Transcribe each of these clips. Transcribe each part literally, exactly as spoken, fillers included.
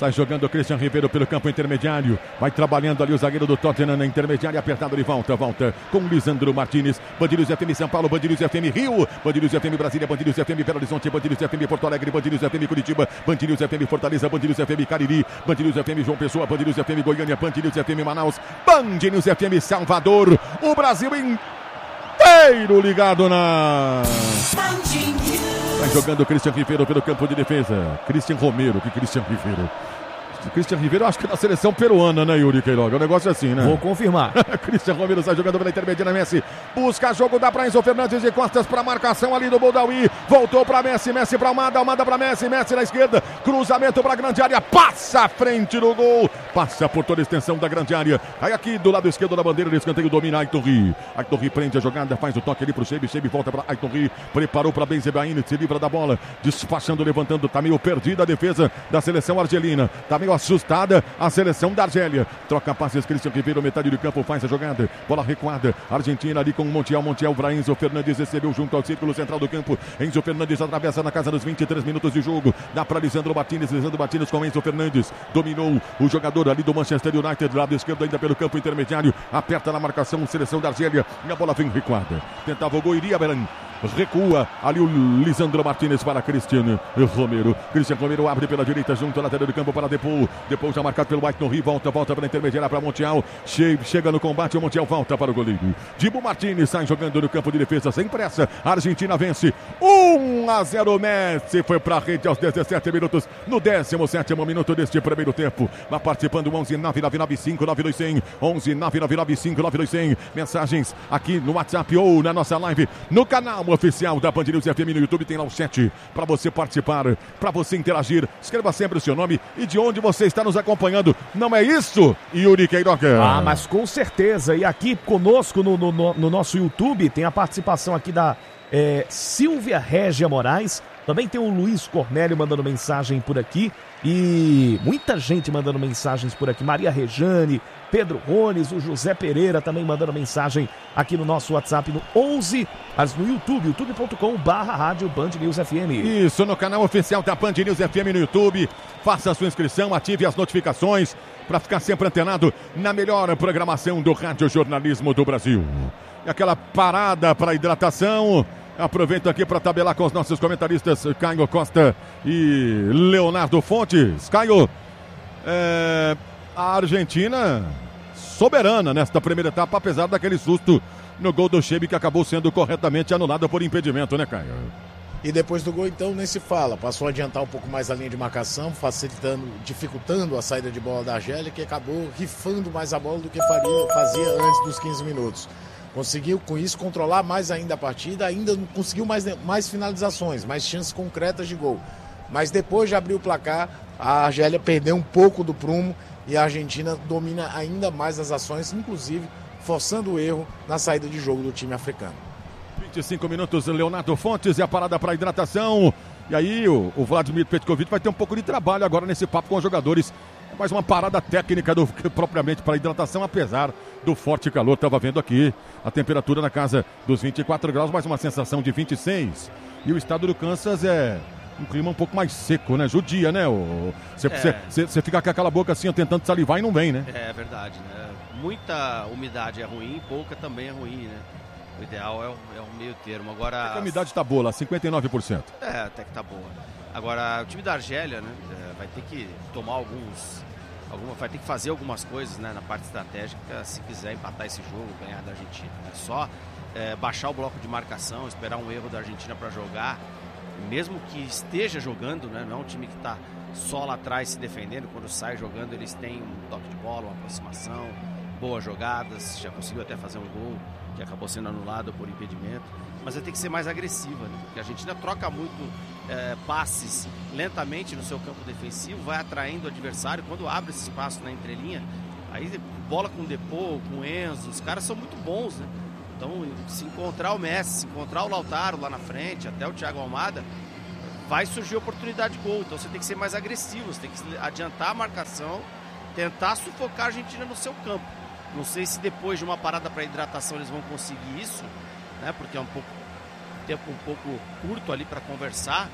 Sai jogando o Christian Ribeiro pelo campo intermediário. Vai trabalhando ali o zagueiro do Tottenham na intermediária. Apertado de volta, volta com Lisandro Martinez. Band News F M São Paulo, Band News F M Rio, Band News F M Brasília, Band News F M Belo Horizonte, Band News F M Porto Alegre, Band News F M Curitiba, Band News F M Fortaleza, Band News F M Cariri, Band News F M João Pessoa, Band News F M Goiânia, Band News F M Manaus, Band News F M Salvador. O Brasil inteiro ligado na... Vai jogando o Christian Ribeiro pelo campo de defesa. Christian Romero, que Christian Ribeiro. Christian Ribeiro, acho que é da seleção peruana, né, Yuri Queiroga? O negócio é assim, né? Vou confirmar. Christian Romero sai jogando pela intermediária, Messi. Busca jogo, dá pra Enzo Fernandes de costas pra marcação ali do Boudaoui. Voltou pra Messi, Messi pra Almada, Almada pra Messi, Messi na esquerda. Cruzamento pra grande área, passa à frente do gol. Passa por toda a extensão da grande área. Cai aqui do lado esquerdo da bandeira de escanteio, domina Aitor Ri. Aitor Ri prende a jogada, faz o toque ali pro Shebi. Shebi volta pra Aitor Ri. Preparou pra Benzebaini, se livra da bola. Despachando, levantando, tá meio perdida a defesa da seleção argelina. Tá meio assustada a seleção da Argélia. Troca passes, Christian Ribeiro, metade do campo, faz a jogada. Bola recuada. Argentina ali com o Montiel. Montiel para Enzo Fernandes, recebeu junto ao círculo central do campo. Enzo Fernandes atravessa na casa dos vinte e três minutos de jogo. Dá para Lisandro Martinez. Lisandro Martinez com Enzo Fernandes. Dominou o jogador ali do Manchester United, lado esquerdo ainda pelo campo intermediário. Aperta na marcação, seleção da Argélia. E a bola vem recuada. Tentava o gol, iria Beran. Recua ali o Lisandro Martinez para Cristiano Romero. Cristiano Romero abre pela direita junto à lateral do campo para Depou. Depou já marcado pelo White no Rio. Volta, volta para a intermediária para Montiel. Che chega no combate, o Montiel volta para o goleiro. Dibu Martinez sai jogando no campo de defesa sem pressa. A Argentina vence um a zero. Messi foi para a rede aos dezessete minutos. No décimo sétimo minuto deste primeiro tempo. Vai participando onze nove nove nove cinco nove dois zero zero. onze nove nove nove cinco nove dois zero zero. Mensagens aqui no WhatsApp ou na nossa live no canal oficial da Band News F M no YouTube. Tem lá o chat para você participar, para você interagir. Escreva sempre o seu nome e de onde você está nos acompanhando. Não é isso, Yuri Queiroga? Ah, mas com certeza. E aqui conosco no, no, no nosso YouTube tem a participação aqui da é, Silvia Régia Moraes. Também tem o Luiz Cornélio mandando mensagem por aqui. E muita gente mandando mensagens por aqui. Maria Rejane, Pedro Rones, o José Pereira também mandando mensagem aqui no nosso WhatsApp no onze, mas no YouTube, youtube ponto com barra rádio Band News F M. Isso, no canal oficial da Band News F M no YouTube. Faça a sua inscrição, ative as notificações para ficar sempre antenado na melhor programação do rádio jornalismo do Brasil. E aquela parada para hidratação. Aproveito aqui para tabelar com os nossos comentaristas Caio Costa e Leonardo Fontes. Caio, é, a Argentina soberana nesta primeira etapa, apesar daquele susto no gol do Shebi que acabou sendo corretamente anulado por impedimento, né, Caio? E depois do gol, então, nem se fala. Passou a adiantar um pouco mais a linha de marcação, facilitando, dificultando a saída de bola da Argélia, que acabou rifando mais a bola do que faria, fazia antes dos quinze minutos. Conseguiu, com isso, controlar mais ainda a partida, ainda não conseguiu mais, mais finalizações, mais chances concretas de gol. Mas depois de abrir o placar, a Argélia perdeu um pouco do prumo e a Argentina domina ainda mais as ações, inclusive forçando o erro na saída de jogo do time africano. vinte e cinco minutos, Leonardo Fontes e a parada para hidratação. E aí o, o Vladimir Petkovic vai ter um pouco de trabalho agora nesse papo com os jogadores. Mais uma parada técnica do que propriamente para hidratação, apesar do forte calor. Estava vendo aqui a temperatura na casa dos vinte e quatro graus, mais uma sensação de vinte e seis. E o estado do Kansas é um clima um pouco mais seco, né? Judia, né? Você é. fica com aquela boca assim, tentando salivar e não vem, né? É verdade, né? Muita umidade é ruim, pouca também é ruim, né? O ideal é o, é o meio termo. Agora, a umidade está boa lá, cinquenta e nove por cento. É, até que tá boa. Agora, o time da Argélia, né, vai ter que tomar alguns... Alguma, vai ter que fazer algumas coisas, né, na parte estratégica se quiser empatar esse jogo, ganhar da Argentina. É só é, baixar o bloco de marcação, esperar um erro da Argentina para jogar. Mesmo que esteja jogando, né, não é um time que está só lá atrás se defendendo. Quando sai jogando, eles têm um toque de bola, uma aproximação, boas jogadas. Já conseguiu até fazer um gol que acabou sendo anulado por impedimento. Mas vai ter que ser mais agressiva, né? Porque a Argentina troca muito é, passes lentamente no seu campo defensivo, vai atraindo o adversário. Quando abre esse espaço na entrelinha, aí bola com o Depou, com o Enzo, os caras são muito bons, né? Então, se encontrar o Messi, se encontrar o Lautaro lá na frente, até o Thiago Almada, vai surgir oportunidade de gol. Então você tem que ser mais agressivo, você tem que adiantar a marcação, tentar sufocar a Argentina no seu campo. Não sei se depois de uma parada para hidratação eles vão conseguir isso, né? Porque é um pouco tempo um pouco curto ali para conversar,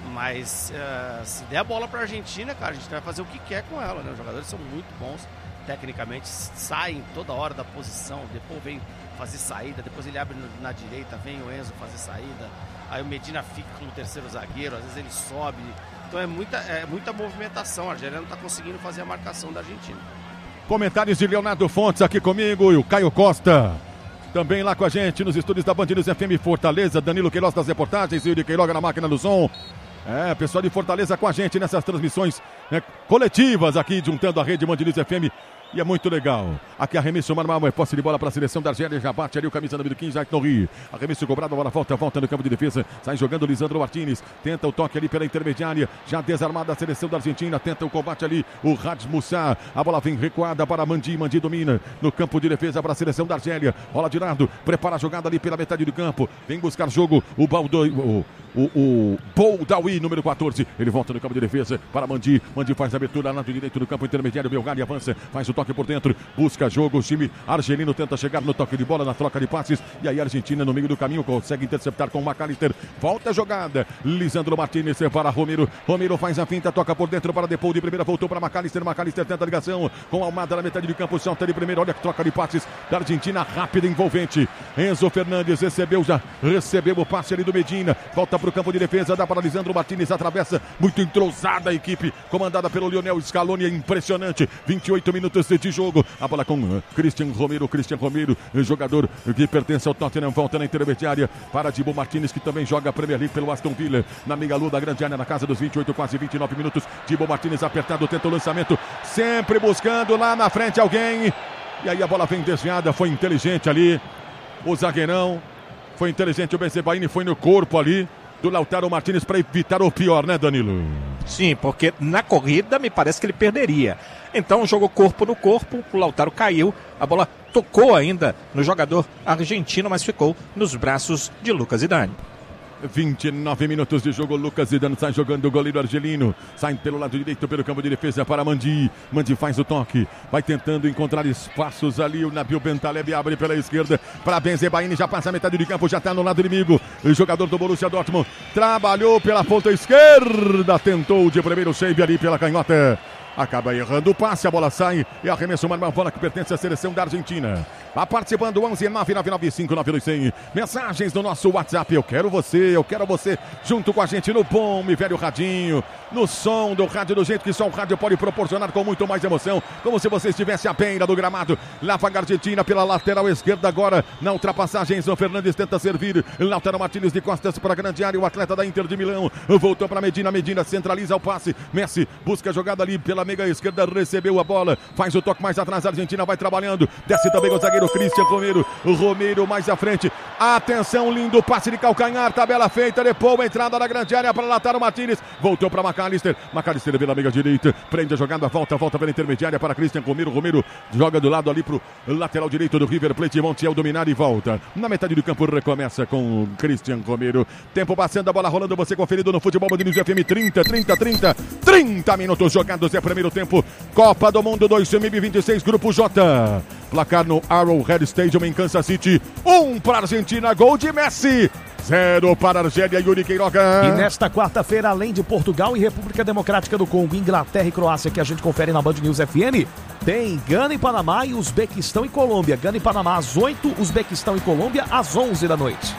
Mas uh, se der a bola para a Argentina, cara, a gente vai fazer o que quer com ela, né? Os jogadores são muito bons tecnicamente, saem toda hora da posição, depois vem fazer saída, depois ele abre na direita, vem o Enzo fazer saída, aí o Medina fica como terceiro zagueiro, às vezes ele sobe. Então é muita, é muita movimentação. A Argélia não está conseguindo fazer a marcação da Argentina. Comentários de Leonardo Fontes aqui comigo e o Caio Costa. Também lá com a gente nos estúdios da Band News F M Fortaleza. Danilo Queiroz das reportagens e o de Queiroga na máquina do som. É, pessoal de Fortaleza com a gente nessas transmissões, né, coletivas aqui, juntando a rede Band News F M. E é muito legal. Aqui arremesso Marmal, é posse de bola para a seleção da Argélia. Já bate ali o camisa número quinze, Jacques Norri. Arremesso cobrado, a bola volta, volta no campo de defesa. Sai jogando Lisandro Martínez. Tenta o toque ali pela intermediária. Já desarmada a seleção da Argentina. Tenta o combate ali o Hadj Moussa. A bola vem recuada para Mandi. Mandi domina no campo de defesa para a seleção da Argélia. Rola de lado. Prepara a jogada ali pela metade do campo. Vem buscar jogo o Baldo, o, o, o Boldawi, número quatorze. Ele volta no campo de defesa para Mandi. Mandi faz a abertura lá do direito do campo intermediário. Belgrado avança. Faz o toque por dentro, busca jogo, o time argelino tenta chegar no toque de bola, na troca de passes, e aí a Argentina no meio do caminho consegue interceptar com o McAllister, volta a jogada, Lisandro Martínez para Romero, Romero faz a finta, toca por dentro para Depou de primeira, voltou para McAllister, McAllister tenta a ligação com Almada na metade do campo, salta de primeiro, olha que troca de passes da Argentina, rápida, envolvente, Enzo Fernandes recebeu, já recebeu o passe ali do Medina, volta para o campo de defesa, dá para Lisandro Martínez, atravessa, muito entrosada a equipe, comandada pelo Lionel Scaloni, é impressionante, vinte e oito minutos de jogo, a bola com uh, Christian Romero, Christian Romero, jogador que pertence ao Tottenham, volta na intermediária para Dibu Martínez, que também joga a Premier League pelo Aston Villa, na meia lua da grande área, na casa dos vinte e oito, quase vinte e nove minutos, Dibu Martínez apertado, tenta o lançamento, sempre buscando lá na frente alguém, e aí a bola vem desviada, foi inteligente ali, o zagueirão, foi inteligente, o Benzebaini foi no corpo ali, do Lautaro Martínez para evitar o pior, né, Danilo? Sim, porque na corrida me parece que ele perderia. Então jogou corpo no corpo, o Lautaro caiu, a bola tocou ainda no jogador argentino, mas ficou nos braços de Lucas Zidane. vinte e nove minutos de jogo, Lucas Zidane sai jogando o goleiro argelino, sai pelo lado direito, pelo campo de defesa para Mandi, Mandi faz o toque, vai tentando encontrar espaços ali, o Nabil Bentaleb abre pela esquerda para Benzebaini, já passa a metade do campo, já está no lado inimigo, o jogador do Borussia Dortmund, trabalhou pela ponta esquerda, tentou de primeiro save ali pela canhota, acaba errando o passe, a bola sai e arremessa uma bola que pertence à seleção da Argentina. Vai participando, onze nove nove nove cinco nove dois zero zero. Mensagens no nosso WhatsApp. Eu quero você, eu quero você junto com a gente no bom e velho radinho, no som do rádio do jeito que só o rádio pode proporcionar, com muito mais emoção, como se você estivesse à beira do gramado. Lá vai a Argentina pela lateral esquerda agora, na ultrapassagem, Enzo Fernandes tenta servir, Lautaro Martínez de costas para a grande área, o atleta da Inter de Milão, voltou para Medina, Medina centraliza o passe, Messi busca a jogada ali pela meia esquerda, recebeu a bola, faz o toque mais atrás, a Argentina vai trabalhando, desce também o zagueiro Christian Romero, Romero mais à frente, atenção, lindo passe de calcanhar, tabela feita, depois a entrada na grande área para Lautaro Martínez, voltou para McAllister, McAllister pela meia direita, prende a jogada, volta, volta pela intermediária para Christian Romero, Romero joga do lado ali pro lateral direito do River Plate, Montiel dominar e volta, na metade do campo recomeça com Christian Romero, tempo passando, a bola rolando, você conferido no Futebol Band News F M, trinta, trinta, trinta, trinta minutos jogados, é primeiro tempo, Copa do Mundo dois mil e vinte e seis, Grupo J, placar no Arrowhead Stadium em Kansas City, um para a Argentina, gol de Messi, zero para a Argélia, Yuri Queiroga. E nesta quarta-feira, além de Portugal e República Democrática do Congo, Inglaterra e Croácia, que a gente confere na Band News F M, tem Gana e Panamá e Uzbequistão e Colômbia. Gana e Panamá às oito, Uzbequistão e Colômbia às onze da noite.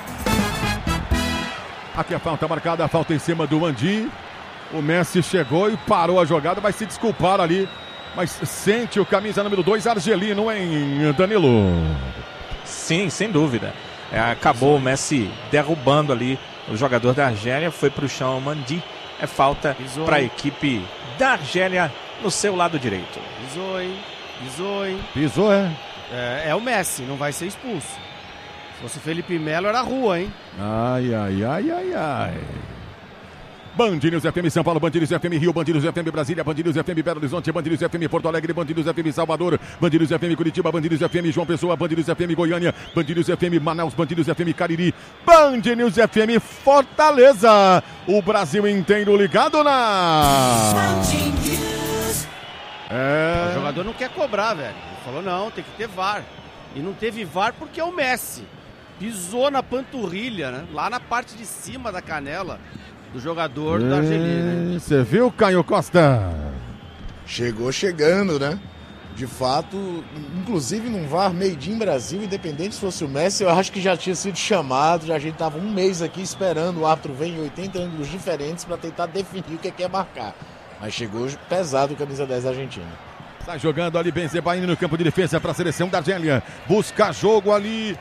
Aqui a falta marcada, a falta em cima do Mandi. O Messi chegou e parou a jogada, vai se desculpar ali, mas sente o camisa número dois argelino, hein, Danilo? Sim, sem dúvida. É, acabou o Messi derrubando ali o jogador da Argélia, foi para o chão, Mandi. É falta para a equipe da Argélia no seu lado direito. Pisou, hein? Pisou, hein? Pisou, é? É, é o Messi, não vai ser expulso. Se fosse Felipe Melo, era rua, hein? Ai, ai, ai, ai, ai. Band News F M São Paulo, Band News F M Rio, Band News F M Brasília, Band News F M Belo Horizonte, Band News F M Porto Alegre, Band News F M Salvador, Band News F M Curitiba, Band News F M João Pessoa, Band News F M Goiânia, Band News F M Manaus, Band News F M Cariri, Band News F M Fortaleza. O Brasil inteiro ligado na... É... O jogador não quer cobrar, velho. Ele falou, não, tem que ter V A R. E não teve V A R porque é o Messi. Pisou na panturrilha, né? Lá na parte de cima da canela. do jogador da Argelina. Você viu, Caio Costa? Chegou chegando, né? De fato, inclusive num V A R Made in Brasil, independente se fosse o Messi, eu acho que já tinha sido chamado, já a gente estava um mês aqui esperando, o árbitro vem em oitenta ângulos diferentes para tentar definir o que quer marcar. Mas chegou pesado o camisa dez da Argentina. Sai jogando ali Benzema no campo de defesa para a seleção da Argélia. Busca jogo ali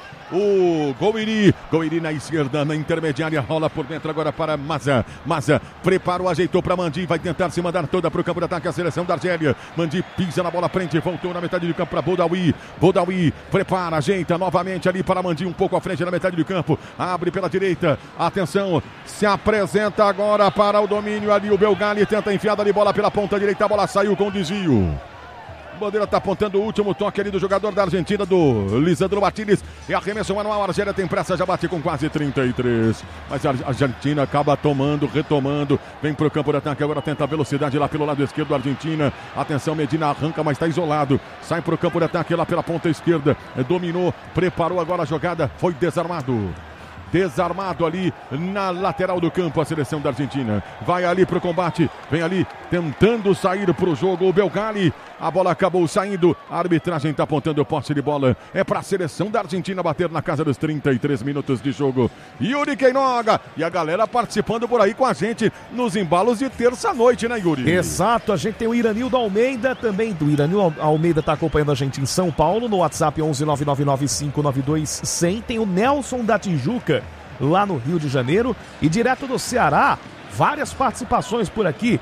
o Gouiri. Gouiri na esquerda, na intermediária, rola por dentro agora para Maza. Maza preparou, ajeitou para Mandi, vai tentar se mandar toda para o campo de ataque a seleção da Argélia. Mandi pisa na bola frente, voltou na metade do campo para Boudaoui. Boudaoui prepara, ajeita novamente ali para Mandi, um pouco à frente na metade do campo. Abre pela direita, atenção, se apresenta agora para o domínio ali o Belgali, tenta enfiar ali bola pela ponta direita, a bola saiu com desvio. O Bandeira está apontando o último toque ali do jogador da Argentina, do Lisandro Martínez. E arremesso manual, a Argélia tem pressa, já bate com quase trinta e três. Mas a Argentina acaba tomando, retomando. Vem para o campo de ataque, agora tenta a velocidade lá pelo lado esquerdo da Argentina. Atenção, Medina arranca, mas está isolado. Sai para o campo de ataque lá pela ponta esquerda. Dominou, preparou agora a jogada, foi desarmado. Desarmado ali na lateral do campo a seleção da Argentina. Vai ali pro combate, vem ali tentando sair pro jogo o Belgali. A bola acabou saindo, a arbitragem está apontando o poste de bola. É para a seleção da Argentina bater na casa dos trinta e três minutos de jogo. Yuri Queinoga e a galera participando por aí com a gente nos embalos de terça-noite, né, Yuri? Exato, a gente tem o Iranildo Almeida também. Do Iranildo Almeida está acompanhando a gente em São Paulo no WhatsApp onze nove nove nove cinco nove dois zero zero. Tem o Nelson da Tijuca lá no Rio de Janeiro e direto do Ceará, várias participações por aqui.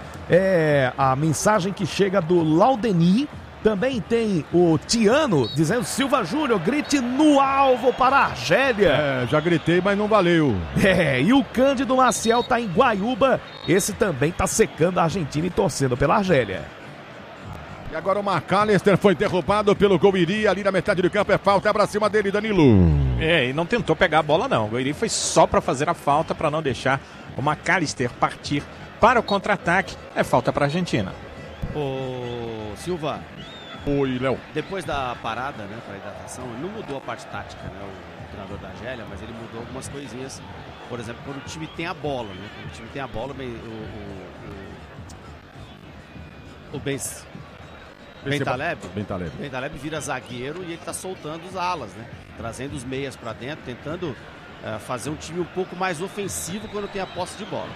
É a mensagem que chega do Laudeni. Também tem o Tiano dizendo: Silva Júnior, grite no alvo para a Argélia. É, já gritei, mas não valeu. É, e o Cândido Maciel tá em Guaiúba. Esse também tá secando a Argentina e torcendo pela Argélia. E agora o McAllister foi derrubado pelo Gouiri ali na metade do campo. É falta pra cima dele, Danilo. É, e não tentou pegar a bola não. O Gouiri foi só pra fazer a falta, pra não deixar o McAllister partir para o contra-ataque. É falta pra Argentina. Ô Silva. Oi, Léo. Depois da parada, né, para hidratação, não mudou a parte tática, né, o, o treinador da Argélia, mas ele mudou algumas coisinhas. Por exemplo, quando o time tem a bola, né? Quando o time tem a bola, o o, o, o Benz Bentaleb, Bentaleb. Bentaleb vira zagueiro e ele tá soltando os alas, né? Trazendo os meias para dentro, tentando uh, fazer um time um pouco mais ofensivo quando tem a posse de bola.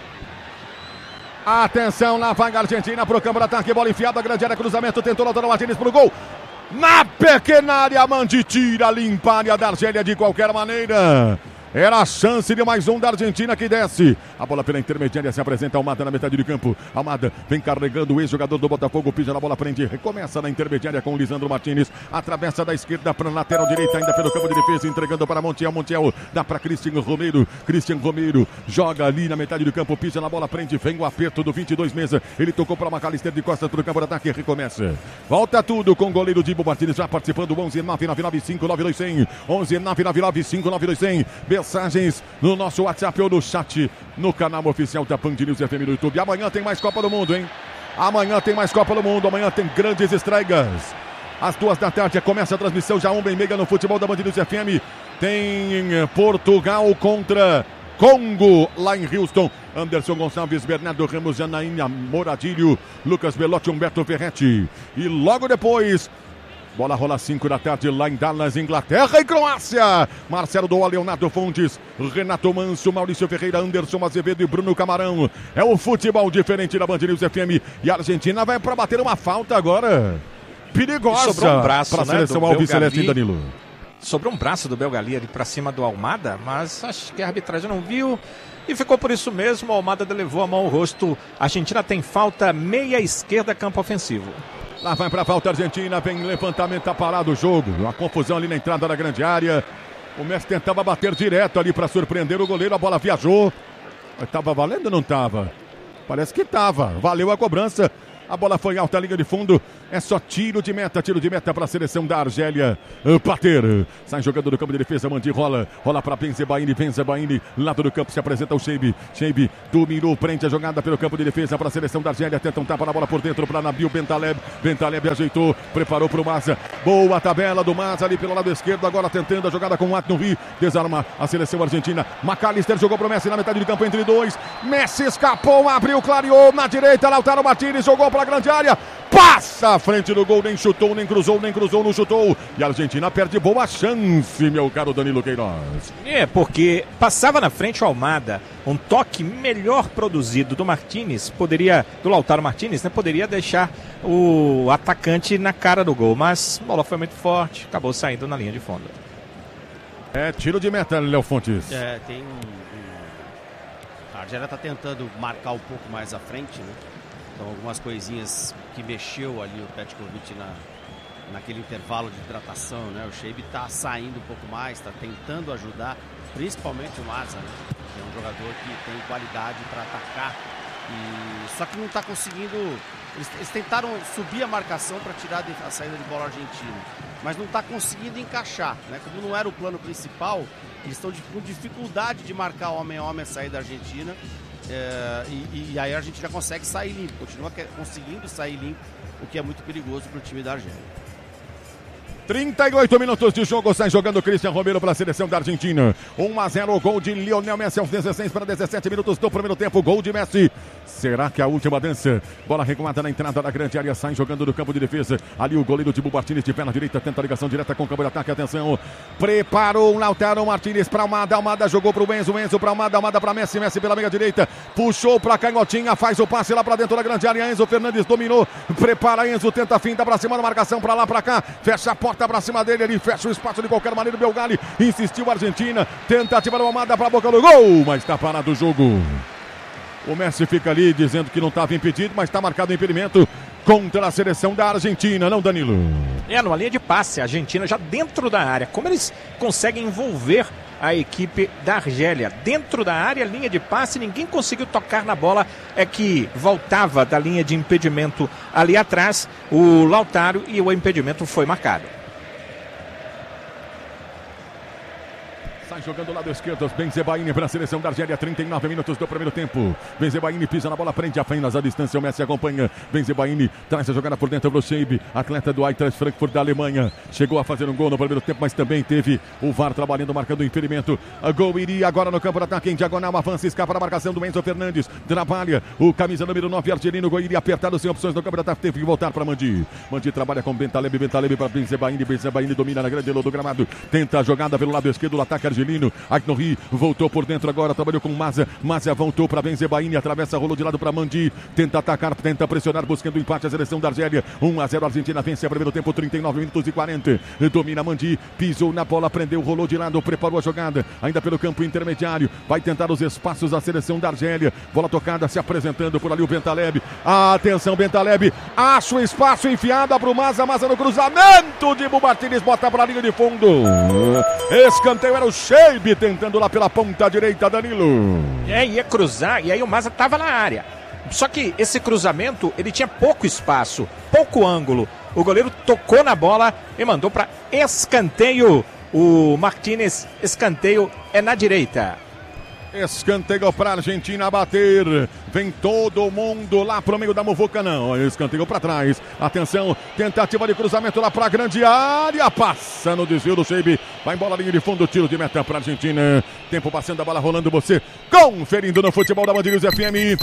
Atenção, lá vai a Argentina pro campo de ataque, bola enfiada, grande área, cruzamento, tentou Lautaro Martínez pro gol. Na pequena área, Mandi tira, limpa a área da Argélia de qualquer maneira. Era a chance de mais um da Argentina que desce. A bola pela intermediária, se apresenta Almada na metade do campo. Almada vem carregando o ex-jogador do Botafogo, pisa na bola, prende, recomeça na intermediária com o Lisandro Martínez. Atravessa da esquerda para a lateral direita, ainda pelo campo de defesa, entregando para Montiel. Montiel dá para Cristian Romero. Cristian Romero joga ali na metade do campo, pisa na bola, prende, vem o aperto do vinte e dois mesa. Ele tocou para McAllister de costas para o campo de ataque, recomeça. Volta tudo com o goleiro Dibo Martínez já participando. onze nove nove nove cinco nove dois zero zero. onze nove nove nove cinco nove dois zero zero. Mensagens no nosso WhatsApp ou no chat, no canal oficial da Band News F M no YouTube. Amanhã tem mais Copa do Mundo, hein? Amanhã tem mais Copa do Mundo, amanhã tem grandes estreias. Às duas da tarde começa a transmissão, já uma e meia no futebol da Band News F M. Tem Portugal contra Congo, lá em Houston. Anderson Gonçalves, Bernardo Ramos, Janaína Moradilho, Lucas Belotti, Humberto Ferretti. E logo depois, bola rola cinco da tarde lá em Dallas, Inglaterra e Croácia. Marcelo Doa, Leonardo Fontes, Renato Manso, Maurício Ferreira, Anderson Azevedo e Bruno Camarão. É o futebol diferente da Band News F M. E a Argentina vai para bater uma falta agora. Perigosa. Sobrou um braço, para a né, seleção Alves Celeste e Danilo. Sobrou um braço do Belgali ali para cima do Almada, mas acho que a arbitragem não viu. E ficou por isso mesmo, o Almada levou a mão ao rosto. A Argentina tem falta, meia esquerda, campo ofensivo. Lá vai para a falta Argentina, vem levantamento, tá parado o jogo. Uma confusão ali na entrada da grande área. O Messi tentava bater direto ali para surpreender o goleiro, a bola viajou. Mas tava valendo ou não tava? Parece que tava. Valeu a cobrança A bola foi alta, linha de fundo. É só tiro de meta, tiro de meta para a seleção da Argélia bater. Sai jogando do campo de defesa, Mandi rola, rola para Benzebaini, Benzebaini, lado do campo se apresenta o Sheibe. Sheibe dominou, prende a jogada pelo campo de defesa para a seleção da Argélia. Tenta um tapa na bola por dentro para Nabil Bentaleb. Bentaleb ajeitou, preparou para o Maza. Boa tabela do Maza ali pelo lado esquerdo, agora tentando a jogada com o Atnouri. Desarma a seleção argentina. McAllister jogou para o Messi na metade do campo entre dois. Messi escapou, abriu, clareou na direita. Lautaro Martínez jogou para a grande área. Passa à frente do gol, nem chutou, nem cruzou, nem cruzou, não chutou. E a Argentina perde boa chance, meu caro Danilo Queiroz. É, porque passava na frente o Almada. Um toque melhor produzido do Martínez, poderia, do Lautaro Martínez, né? Poderia deixar o atacante na cara do gol. Mas a bola foi muito forte, acabou saindo na linha de fundo. É tiro de meta, Léo Fontes. É, tem um... um... A Argélia está tentando marcar um pouco mais à frente, né? Então algumas coisinhas que mexeu ali o Petkovic na, naquele intervalo de hidratação, né? O Sheibe está saindo um pouco mais, está tentando ajudar, principalmente o Maza, né? Que é um jogador que tem qualidade para atacar. E... Só que não está conseguindo... Eles, eles tentaram subir a marcação para tirar a saída de bola argentina, mas não está conseguindo encaixar, né? Como não era o plano principal, eles estão com dificuldade de marcar homem a homem a saída da Argentina. É, e, e aí a gente já consegue sair limpo, continua conseguindo sair limpo, o que é muito perigoso para o time da Argélia. trinta e oito minutos de jogo, sai jogando Cristian Romero para a seleção da Argentina. um a zero, gol de Lionel Messi aos dezesseis para dezessete minutos do primeiro tempo, gol de Messi. Será que é a última dança? Bola recuada na entrada da grande área, sai jogando do campo de defesa. Ali o goleiro Dibu Martínez de perna direita, tenta a ligação direta com o campo de ataque, atenção. Preparou o Lautaro Martínez para Almada, Almada jogou para o Enzo, Enzo para Almada, Almada para Messi, Messi pela meia direita. Puxou para Canhotinha, faz o passe lá para dentro da grande área, Enzo Fernandes dominou. Prepara Enzo, tenta a finta para cima da marcação, para lá, para cá. Fecha a porta para cima dele, ele fecha o espaço de qualquer maneira. O Belgali insistiu a Argentina, tentativa da Almada para a boca do gol, mas está parado o jogo. O Messi fica ali dizendo que não estava impedido, mas está marcado o impedimento contra a seleção da Argentina, não, Danilo? É, numa linha de passe, a Argentina já dentro da área. Como eles conseguem envolver a equipe da Argélia dentro da área, linha de passe, ninguém conseguiu tocar na bola, é que voltava da linha de impedimento ali atrás, o Lautaro, e o impedimento foi marcado. Sai jogando do lado esquerdo, Benzebaini para a seleção da Argélia, trinta e nove minutos do primeiro tempo. Benzebaini pisa na bola, prende apenas a distância, o Messi acompanha. Benzebaini traz a jogada por dentro para o Sheibe, atleta do Eintracht Frankfurt da Alemanha. Chegou a fazer um gol no primeiro tempo, mas também teve o V A R trabalhando, marcando o impedimento. A gol iria agora no campo de ataque, em diagonal, avança, escapa da marcação do Enzo Fernandes. Trabalha o camisa número nove, argelino, gol iria apertado, sem opções no campo de ataque, teve que voltar para Mandi. Mandi trabalha com Bentaleb, Bentaleb para Benzebaini, Benzebaini domina na grande do gramado. Tenta a jogada pelo lado esquerdo, o ataque argelino. Agnouri voltou por dentro agora, trabalhou com Maza. Maza voltou para Benzebaini, atravessa, rolou de lado para Mandi. Tenta atacar, tenta pressionar, buscando o empate a seleção da Argélia. um a zero, Argentina vence a primeiro tempo, trinta e nove minutos e quarenta. Domina Mandi, pisou na bola, prendeu, rolou de lado, preparou a jogada. Ainda pelo campo intermediário, vai tentar os espaços a seleção da Argélia. Bola tocada, se apresentando por ali o Bentaleb. Atenção, Bentaleb, acha o espaço, enfiada para o Maza. Maza no cruzamento de Martínez, bota para a linha de fundo. Escanteio era o Sheibe tentando lá pela ponta direita, Danilo. É, ia cruzar e aí o Maza estava na área. Só que esse cruzamento, ele tinha pouco espaço, pouco ângulo. O goleiro tocou na bola e mandou para escanteio. O Martínez, escanteio é na direita. Escanteio para a Argentina bater. Vem todo mundo lá pro meio da muvuca, não. Escanteio para trás. Atenção, tentativa de cruzamento lá para a grande área. Passa no desvio do Sheibe. Vai embora, linha de fundo, tiro de meta para a Argentina. Tempo passando, a bola rolando, você conferindo no futebol da Band News F M.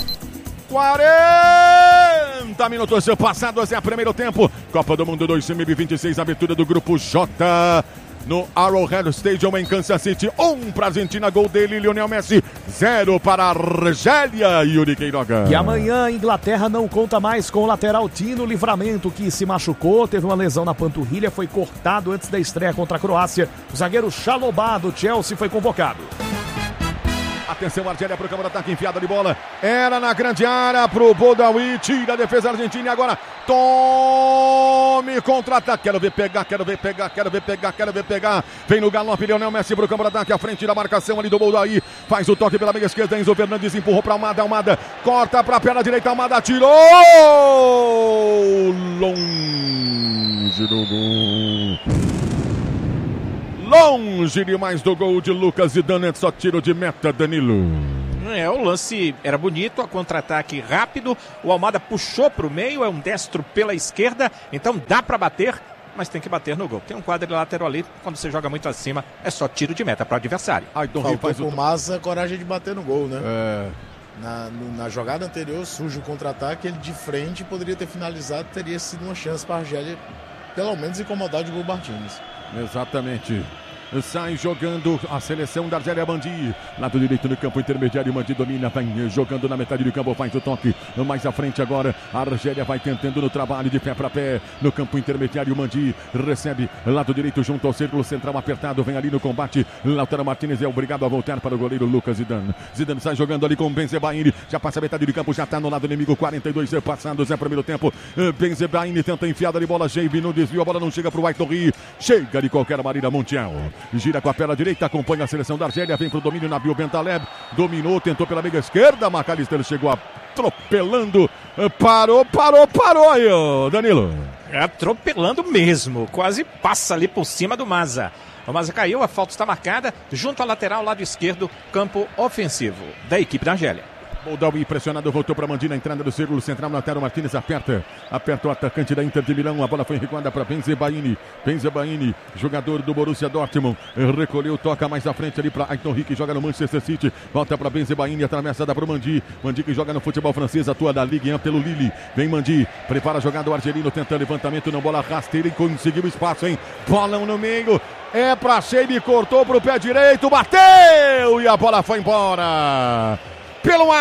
quarenta minutos passados, é o primeiro tempo. Copa do Mundo dois mil e vinte e seis, abertura do grupo J. No Arrowhead Stadium em Kansas City, um para a Argentina, gol dele, Lionel Messi, zero para a Argélia, Yuri Queiroga. E amanhã a Inglaterra não conta mais com o lateral Tino Livramento, que se machucou, teve uma lesão na panturrilha, foi cortado antes da estreia contra a Croácia. O zagueiro Chalobah do Chelsea foi convocado. Atenção, Argélia pro campo de ataque, enfiada de bola. Era na grande área pro Boudaoui. Tira a defesa argentina e agora tome contra-ataque. Quero ver pegar, quero ver pegar, quero ver pegar, quero ver pegar. Vem no galope, Lionel Messi pro campo de ataque, à frente da marcação ali do Boudaoui. Faz o toque pela meia esquerda, Enzo Fernandes empurrou pra Almada. Almada corta pra perna direita, Almada tirou! Longe do gol. Longe demais do gol de Lucas Zidane, só tiro de meta, Danilo. É, o lance era bonito, a contra-ataque rápido, o Almada puxou para o meio, é um destro pela esquerda, então dá para bater, mas tem que bater no gol. Tem um quadrilátero ali, quando você joga muito acima, é só tiro de meta para o adversário. Ah, então faz o Massa coragem de bater no gol, né? É. Na, no, na jogada anterior, surge o contra-ataque, ele de frente poderia ter finalizado, teria sido uma chance para a Argélia, pelo menos incomodar o Dibu Martínez. Exatamente. Sai jogando a seleção da Argélia, Mandi. Lado direito no campo intermediário, Mandi domina, vem jogando na metade do campo, faz o toque. Mais à frente agora, a Argélia vai tentando no trabalho de pé para pé. No campo intermediário, Mandi recebe, lado direito junto ao círculo central apertado, vem ali no combate. Lautaro Martínez é obrigado a voltar para o goleiro Lucas Zidane. Zidane sai jogando ali com Benzebaini, já passa a metade do campo, já está no lado inimigo, quarenta e dois passados, é primeiro tempo. Benzebaini tenta enfiada de bola, Jeibe no desvio, a bola não chega para o Aitorri, chega de qualquer maneira Montiel. Gira com a perna direita, acompanha a seleção da Argélia, vem pro domínio Nabil Bentaleb, dominou, tentou pela meia esquerda, McAllister chegou atropelando, parou, parou, parou aí, Danilo. Atropelando mesmo, quase passa ali por cima do Maza. O Maza caiu, a falta está marcada, junto à lateral, lado esquerdo, campo ofensivo da equipe da Argélia. Boudaoui pressionado, voltou para Mandi na entrada do círculo central. Lautaro Martínez aperta, aperta o atacante da Inter de Milão. A bola foi recuada para Benzebaini. Benzebaini, jogador do Borussia Dortmund, recolheu, toca mais à frente ali para Aiton Rick, joga no Manchester City. Volta para Benzebaini, atravessada para o Mandi. Mandi que joga no futebol francês, atua da Ligue um pelo Lille. Vem Mandi, prepara a jogada, o argelino tenta levantamento, não, bola rasteira e conseguiu espaço, hein? Bolão no meio. É para Sheib, cortou para o pé direito, bateu e a bola foi embora. Pelo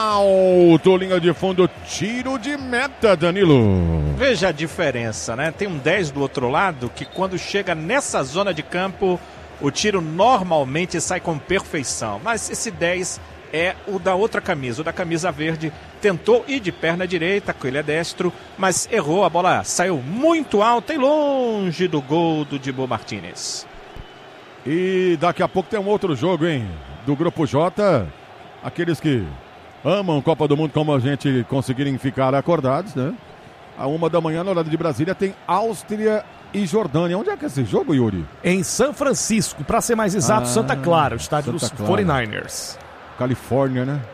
alto, linha de fundo, tiro de meta, Danilo. Veja a diferença, né? Tem um dez do outro lado que quando chega nessa zona de campo, o tiro normalmente sai com perfeição. Mas esse dez é o da outra camisa, o da camisa verde. Tentou ir de perna direita, ele é destro, mas errou, a bola saiu muito alta e longe do gol do Dibu Martínez. E daqui a pouco tem um outro jogo, hein? Do Grupo J. Aqueles que amam Copa do Mundo como a gente conseguirem ficar acordados, né? A uma da manhã, no horário de Brasília, tem Áustria e Jordânia. Onde é que é esse jogo, Yuri? Em São Francisco, para ser mais exato, ah, Santa Clara, o estádio Santa dos Clara. quarenta e niners. Califórnia, né?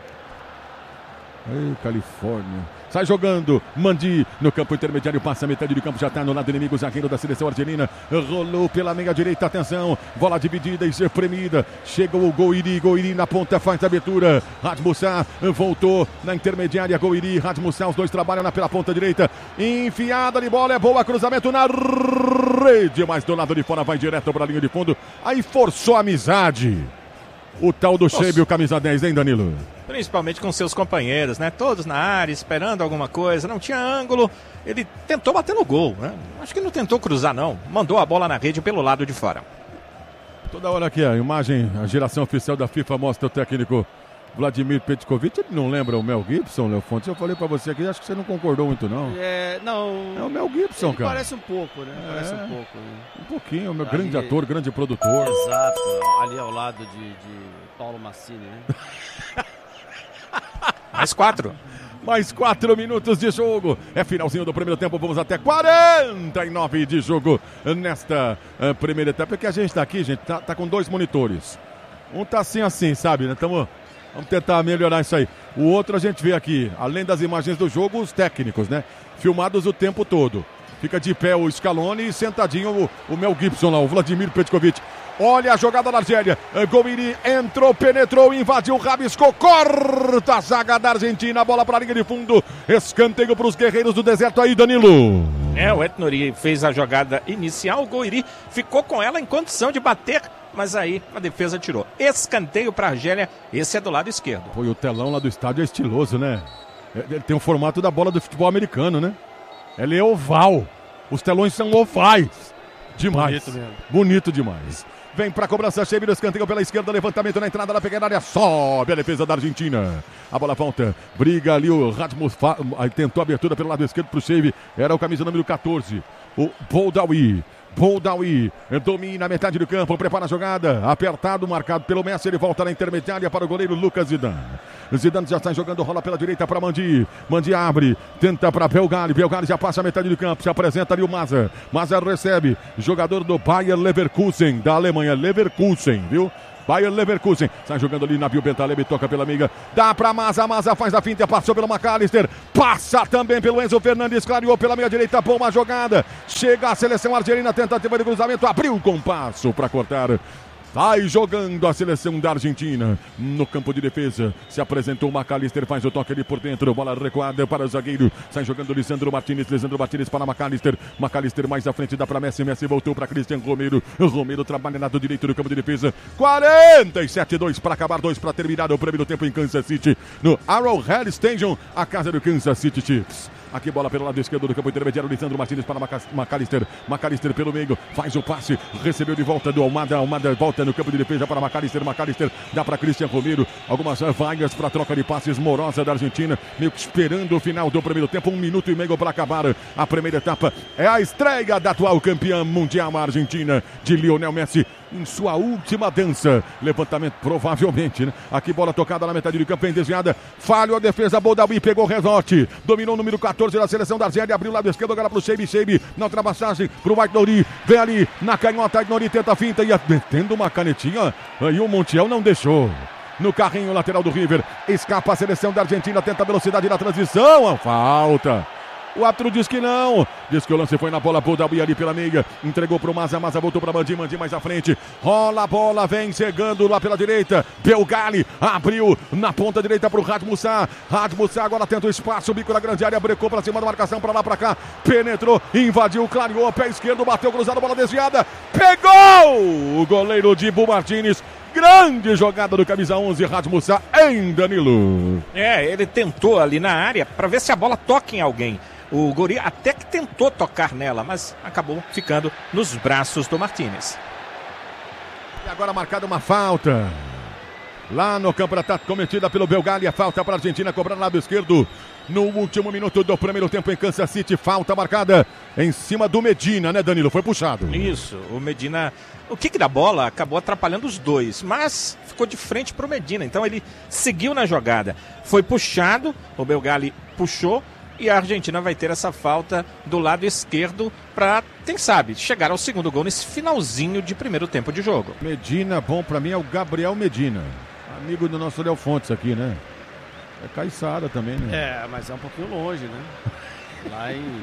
Ei, Califórnia. Sai jogando, Mandi no campo intermediário, passa a metade do campo, já está no lado inimigo, zagueiro da seleção argelina, rolou pela meia direita, atenção, bola dividida e espremida, chega o Gouiri, Gouiri na ponta, faz a abertura, Radmussá voltou na intermediária, Gouiri, Radmussá, os dois trabalham na, pela ponta direita, enfiada de bola, é boa, cruzamento na rede, mas do lado de fora vai direto para a linha de fundo, aí forçou a amizade. O tal do Sheib, o camisa dez, hein, Danilo? Principalmente com seus companheiros, né? Todos na área, esperando alguma coisa. Não tinha ângulo. Ele tentou bater no gol, né? Acho que não tentou cruzar, não. Mandou a bola na rede pelo lado de fora. Toda hora aqui a imagem, a geração oficial da FIFA mostra o técnico Vladimir Petkovic. Ele não lembra o Mel Gibson, Léo Fontes? Eu falei pra você aqui, acho que você não concordou muito, não. É, não. É o Mel Gibson, ele cara. Parece um pouco, né? É, parece um pouco. Né? Um pouquinho, o meu Ali... grande ator, grande produtor. Exato, ali ao lado de, de Paulo Massini, né? Mais quatro. Mais quatro minutos de jogo. É finalzinho do primeiro tempo. Vamos até quarenta e nove de jogo nesta uh, primeira etapa. Porque a gente tá aqui, gente, tá, tá com dois monitores. Um tá assim, assim, sabe? Né? Tamo, vamos tentar melhorar isso aí. O outro a gente vê aqui, além das imagens do jogo, os técnicos, né? Filmados o tempo todo. Fica de pé o Scaloni e sentadinho o, o Mel Gibson lá, o Vladimir Petkovic. Olha a jogada da Argélia. Gouiri entrou, penetrou, invadiu, rabiscou, corta a zaga da Argentina. Bola para a linha de fundo. Escanteio para os guerreiros do deserto aí, Danilo. É, o Etnori fez a jogada inicial. O Gouiri ficou com ela em condição de bater, mas aí a defesa tirou. Escanteio para a Argélia. Esse é do lado esquerdo. Foi o telão lá do estádio, é estiloso, né? Ele tem o formato da bola do futebol americano, né? Ela é oval. Os telões são ovais. Demais. Bonito mesmo. Bonito demais. Vem pra cobrança, Cheiro, escanteio pela esquerda, levantamento na entrada da pequena área, sobe a defesa da Argentina. A bola volta, briga ali o Rasmus, tentou a abertura pelo lado esquerdo pro Cheiro, era o camisa número catorze, o Boldawi. Boldawi domina a metade do campo, prepara a jogada, apertado, marcado pelo Messi, ele volta na intermediária para o goleiro Lucas Zidane. Zidane já está jogando, rola pela direita para Mandi, Mandi abre, tenta para Belgali, Belgali já passa a metade do campo, se apresenta ali o Maza, Maza recebe, jogador do Bayer Leverkusen, da Alemanha, Leverkusen, viu? Bayer Leverkusen, sai jogando ali, Nabil Bentaleb, toca pela amiga, dá pra Maza, Maza faz a finta, passou pelo McAllister, passa também pelo Enzo Fernandes, clareou pela meia direita, boa jogada, chega a seleção argelina, tentativa de cruzamento, abriu o compasso para cortar. Vai jogando a seleção da Argentina no campo de defesa. Se apresentou o McAllister, faz o toque ali por dentro. Bola recuada para o zagueiro. Sai jogando Lisandro Martinez. Lisandro Martinez para McAllister. McAllister mais à frente, dá para Messi. Messi voltou para Cristian Romero. Romero trabalha lado direito do campo de defesa. quarenta e sete a dois para acabar, dois para terminar o primeiro tempo em Kansas City. No Arrowhead Stadium, a casa do Kansas City Chiefs. Aqui bola pelo lado esquerdo do campo intermediário, Lisandro Martinez para McAllister, McAllister pelo meio, faz o passe, recebeu de volta do Almada, Almada volta no campo de defesa para McAllister, McAllister dá para Cristian Romero, algumas vagas para troca de passes morosa da Argentina, meio que esperando o final do primeiro tempo, um minuto e meio para acabar a primeira etapa, é a estreia da atual campeã mundial Argentina, de Lionel Messi, em sua última dança, levantamento provavelmente, né? Aqui bola tocada na metade do campo, bem desviada, falhou a defesa, Boldawi pegou o resorte, dominou o número quatorze da seleção da Argélia, abriu o lado esquerdo agora pro Sheibi, Sheibi na ultrapassagem pro White Nori, vem ali na canhota, White Nori tenta a finta e metendo uma canetinha, aí o Montiel não deixou. No carrinho lateral do River, escapa a seleção da Argentina, tenta a velocidade na transição, a falta. O árbitro diz que não, diz que o lance foi na bola, Boldawi ali pela meia, entregou pro Maza, Maza voltou pra Mandi, Mandi mais à frente, rola a bola, vem chegando lá pela direita, Belgali abriu na ponta direita pro Rasmussen, Rasmussen agora tenta o espaço, o bico na grande área, brecou pra cima da marcação, pra lá, pra cá, penetrou, invadiu, clareou, pé esquerdo, bateu cruzado, bola desviada, pegou o goleiro Dibu Martínez. Grande jogada do camisa onze, Rasmussen em Danilo. É, ele tentou ali na área para ver se a bola toca em alguém. O Gori até que tentou tocar nela, mas acabou ficando nos braços do Martínez. E agora marcada uma falta. Lá no campo de ataque cometida pelo Belgali, a falta para a Argentina, cobrar no lado esquerdo. No último minuto do primeiro tempo em Kansas City, falta marcada em cima do Medina, né, Danilo? Foi puxado. Isso, o Medina, o kick da bola acabou atrapalhando os dois, mas ficou de frente para o Medina, então ele seguiu na jogada. Foi puxado, o Belgali puxou e a Argentina vai ter essa falta do lado esquerdo para, quem sabe, chegar ao segundo gol nesse finalzinho de primeiro tempo de jogo. Medina, bom para mim, é o Gabriel Medina, amigo do nosso Léo Fontes aqui, né? É Caiçara também, né? É, mas é um pouquinho longe, né? Lá em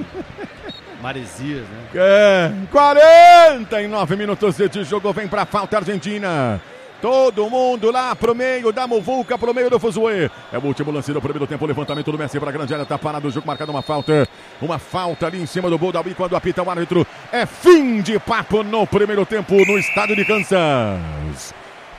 Maresias, né? É, quarenta e nove minutos de jogo, vem pra falta Argentina. Todo mundo lá pro meio da muvuca, pro meio do fuzuê. É o último lance do primeiro tempo, o levantamento do Messi pra grande área, tá parado o jogo, marcado uma falta. Uma falta ali em cima do Boldawi, quando apita o árbitro. É fim de papo no primeiro tempo no estádio de Kansas.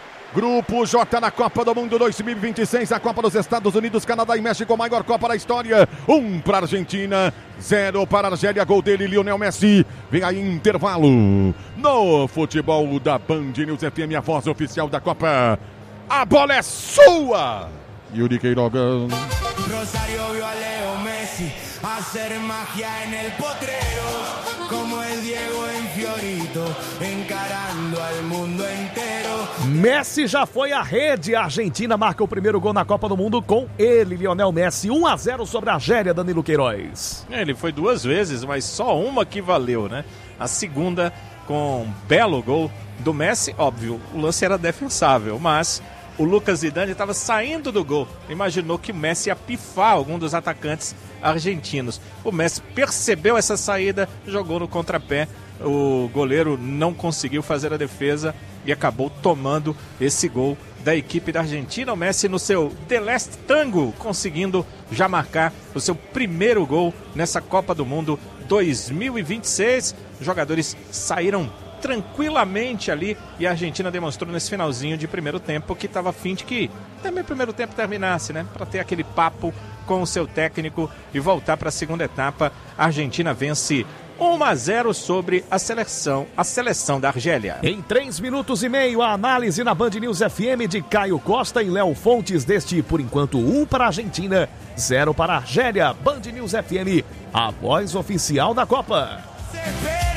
Grupo J na Copa do Mundo dois mil e vinte e seis, a Copa dos Estados Unidos, Canadá e México, maior Copa da história. Um para a Argentina, zero para a Argélia, gol dele, Lionel Messi. Vem aí intervalo no futebol da Band News F M, a voz oficial da Copa. A bola é sua! Yuri Queiroga. Rosario vio a Leo Messi hacer magia en el potrero, como el Diego en Fiorito, encarando al mundo inteiro. Messi já foi à rede, a Argentina marca o primeiro gol na Copa do Mundo com ele, Lionel Messi, um a zero sobre a Argélia, Danilo Queiroz. É, ele foi duas vezes, mas só uma que valeu, né? A segunda com um belo gol do Messi, óbvio, o lance era defensável, mas o Lucas Zidane estava saindo do gol, imaginou que o Messi ia pifar algum dos atacantes argentinos. O Messi percebeu essa saída, jogou no contrapé, o goleiro não conseguiu fazer a defesa e acabou tomando esse gol da equipe da Argentina. O Messi no seu The Last Tango, conseguindo já marcar o seu primeiro gol nessa Copa do Mundo dois mil e vinte e seis. Os jogadores saíram tranquilamente ali e a Argentina demonstrou nesse finalzinho de primeiro tempo que estava a fim de que também o primeiro tempo terminasse, né? Para ter aquele papo com o seu técnico e voltar para a segunda etapa. A Argentina vence um a zero sobre a seleção, a seleção da Argélia. Em três minutos e meio, a análise na Band News F M de Caio Costa e Léo Fontes deste, por enquanto, um para a Argentina, zero para a Argélia. Band News F M, a voz oficial da Copa.